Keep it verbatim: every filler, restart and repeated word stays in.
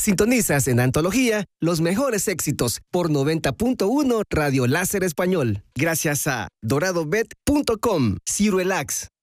Sintonizas en Antología los mejores éxitos por noventa punto uno Radio Láser Español. Gracias a dorado bet punto com, Cirelax,